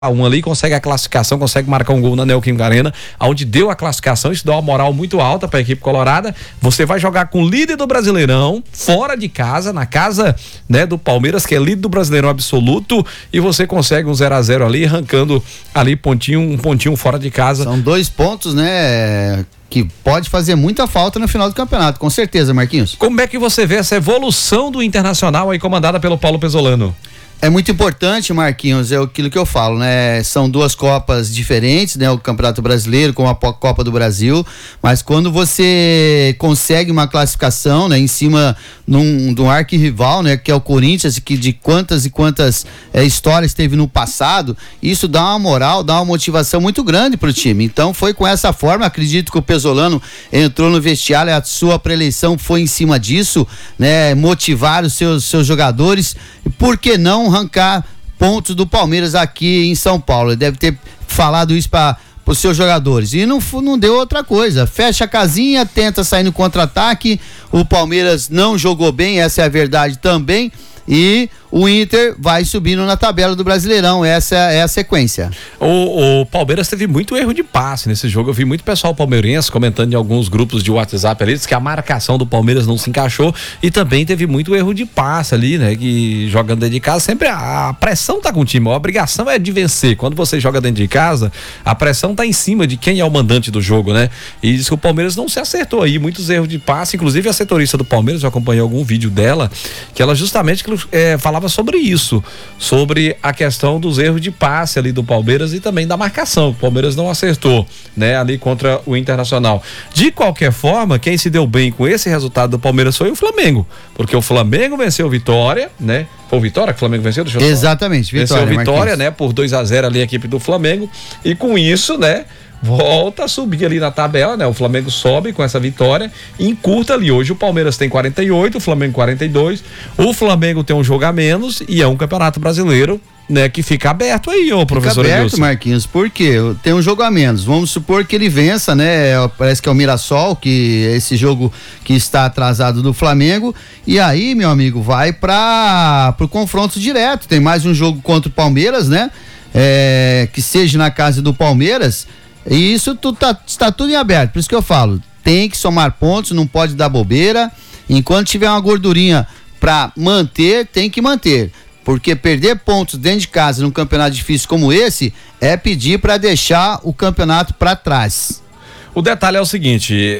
1 ali, consegue a classificação, consegue marcar um gol na Neoquímica Arena, onde deu a classificação. Isso dá uma moral muito alta para a equipe colorada. Você vai jogar com o líder do Brasileirão, fora de casa, na casa, né, do Palmeiras, que é líder do Brasileirão absoluto, e você consegue um 0-0 ali, arrancando ali um pontinho fora de casa. São 2 pontos, né, que pode fazer muita falta no final do campeonato, com certeza, Marquinhos. Como é que você vê essa evolução do Internacional aí, comandada pelo Paulo Pesolano? É muito importante, Marquinhos, é aquilo que eu falo, né? São 2 Copas diferentes, né? O Campeonato Brasileiro com a Copa do Brasil, mas quando você consegue uma classificação, né? Em cima de um arquirrival, né? Que é o Corinthians, que de quantas e quantas histórias teve no passado, isso dá uma moral, dá uma motivação muito grande pro time. Então foi com essa forma, acredito que o Pesolano entrou no vestiário, a sua pré-eleição foi em cima disso, né? Motivar os seus jogadores, e por que não arrancar pontos do Palmeiras aqui em São Paulo? Ele deve ter falado isso para os seus jogadores e não deu outra coisa. Fecha a casinha, tenta sair no contra-ataque. O Palmeiras não jogou bem, essa é a verdade também, e o Inter vai subindo na tabela do Brasileirão. Essa é a sequência. O Palmeiras teve muito erro de passe nesse jogo. Eu vi muito pessoal palmeirense comentando em alguns grupos de WhatsApp ali, diz que a marcação do Palmeiras não se encaixou, e também teve muito erro de passe ali, né? Que jogando dentro de casa, sempre a pressão tá com o time, a obrigação é de vencer. Quando você joga dentro de casa, a pressão tá em cima de quem é o mandante do jogo, né? E diz que o Palmeiras não se acertou aí, muitos erros de passe. Inclusive a setorista do Palmeiras, eu acompanhei algum vídeo dela, que ela justamente falava sobre isso, sobre a questão dos erros de passe ali do Palmeiras e também da marcação. O Palmeiras não acertou, né, ali contra o Internacional. De qualquer forma, quem se deu bem com esse resultado do Palmeiras foi o Flamengo, porque o Flamengo venceu o Vitória, né? Foi o Vitória que o Flamengo venceu? Exatamente, Vitória. Venceu o Vitória, né, por 2-0 ali a equipe do Flamengo, e com isso, né, volta a subir ali na tabela, né? O Flamengo sobe com essa vitória e encurta ali. Hoje o Palmeiras tem 48, o Flamengo 42. O Flamengo tem um jogo a menos e é um campeonato brasileiro, né, que fica aberto aí, ô professor Edilson. Fica aberto, Marquinhos, porque tem um jogo a menos. Vamos supor que ele vença, né? Parece que é o Mirassol, que é esse jogo que está atrasado do Flamengo. E aí, meu amigo, vai pro confronto direto. Tem mais um jogo contra o Palmeiras, né? Que seja na casa do Palmeiras. E isso está tudo em aberto, por isso que eu falo, tem que somar pontos, não pode dar bobeira. Enquanto tiver uma gordurinha para manter, tem que manter, porque perder pontos dentro de casa num campeonato difícil como esse é pedir para deixar o campeonato para trás. O detalhe é o seguinte,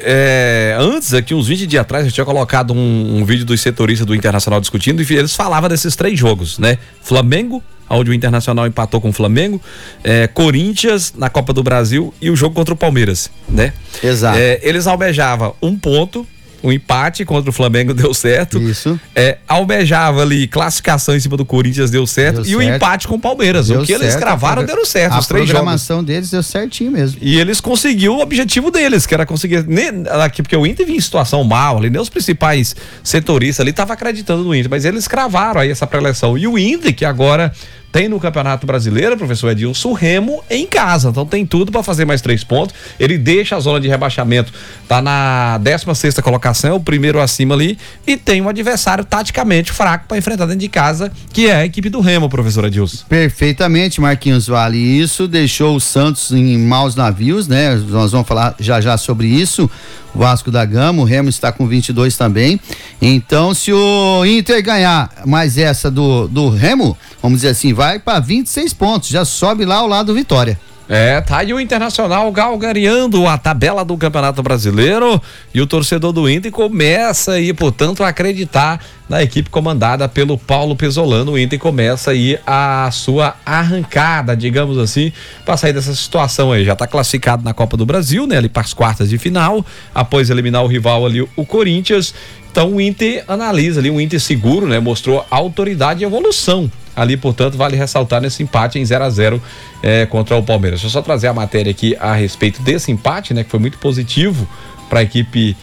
antes aqui, uns 20 dias atrás, eu tinha colocado um vídeo dos setoristas do Internacional discutindo, e eles falavam desses 3 jogos, né? Flamengo, onde o Internacional empatou com o Flamengo, Corinthians na Copa do Brasil e o jogo contra o Palmeiras, né? Exato. Eles almejavam um ponto, um empate contra o Flamengo deu certo. Isso. Almejava ali classificação em cima do Corinthians, deu certo. E o empate com o Palmeiras. O que eles cravaram deram certo. Os 3 jogos. A programação deles deu certinho mesmo. E eles conseguiram o objetivo deles, que era conseguir. Aqui, porque o Inter vinha em situação mal ali, nem os principais setoristas ali estavam acreditando no Inter, mas eles cravaram aí essa pré-eleição. E o Inter, que agora tem no Campeonato Brasileiro, professor Edilson, o Remo em casa, então tem tudo para fazer mais 3 pontos. Ele deixa a zona de rebaixamento, tá na 16ª colocação, o primeiro acima ali, e tem um adversário taticamente fraco para enfrentar dentro de casa, que é a equipe do Remo, professor Edilson. Perfeitamente, Marquinhos Vale. Isso deixou o Santos em maus navios, né? Nós vamos falar já sobre isso. O Vasco da Gama, o Remo está com 22 também. Então, se o Inter ganhar mais essa do Remo, vamos dizer assim, vai para 26 pontos, já sobe lá ao lado do Vitória. Tá aí o Internacional galgariando a tabela do Campeonato Brasileiro, e o torcedor do Inter começa aí, portanto, a acreditar na equipe comandada pelo Paulo Pesolano. O Inter começa aí a sua arrancada, digamos assim, para sair dessa situação aí. Já está classificado na Copa do Brasil, né? Ali para as quartas de final, após eliminar o rival ali, o Corinthians. Então o Inter analisa ali, um Inter seguro, né? Mostrou autoridade e evolução ali, portanto, vale ressaltar nesse empate em 0-0 contra o Palmeiras. Deixa eu só trazer a matéria aqui a respeito desse empate, né? Que foi muito positivo para a equipe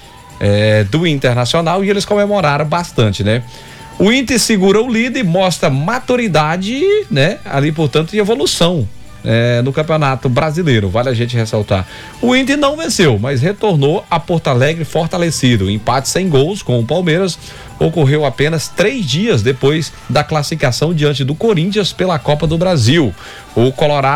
do Internacional, e eles comemoraram bastante, né? O Inter segura o líder e mostra maturidade, né? Ali, portanto, e evolução no Campeonato Brasileiro, vale a gente ressaltar. O Inter não venceu, mas retornou a Porto Alegre fortalecido. O empate sem gols com o Palmeiras ocorreu apenas 3 dias depois da classificação diante do Corinthians pela Copa do Brasil. O Colorado